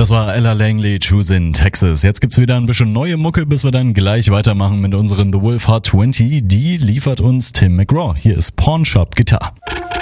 Das war Ella Langley, Choose in Texas. Jetzt gibt's wieder ein bisschen neue Mucke, bis wir dann gleich weitermachen mit unseren The Wolf Heart 20. Die liefert uns Tim McGraw. Hier ist Pawn Shop Guitar.